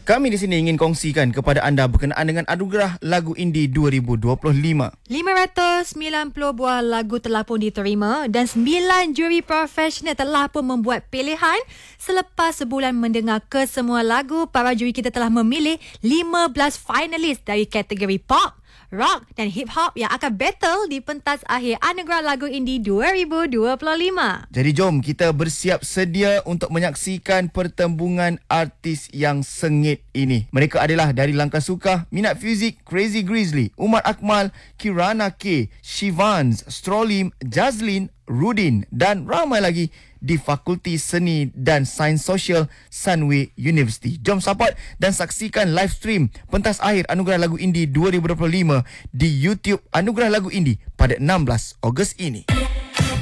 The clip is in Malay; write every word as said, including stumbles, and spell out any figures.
Kami di sini ingin kongsikan kepada anda berkenaan dengan Anugerah Lagu Indie dua ribu dua puluh lima. lima ratus sembilan puluh buah lagu telah pun diterima dan sembilan juri profesional telah pun membuat pilihan. Selepas sebulan mendengar kesemua lagu, para juri kita telah memilih lima belas finalis dari kategori pop, rock dan hip hop yang akan battle di pentas akhir Anugerah Lagu Indie dua ribu dua puluh lima. Jadi jom kita bersiap sedia untuk menyaksikan pertembungan artis yang sengit ini. Mereka adalah dari Langkah Suka, Minat Fizik, Crazy Grizzly, Umar Akmal, Kirana K, Shivans, Strolim, Jazlin, Rudin dan ramai lagi di Fakulti Seni dan Sains Sosial Sunway University. Jom support dan saksikan live stream pentas akhir Anugerah Lagu Indie dua ribu dua puluh lima di YouTube Anugerah Lagu Indie pada enam belas Ogos ini.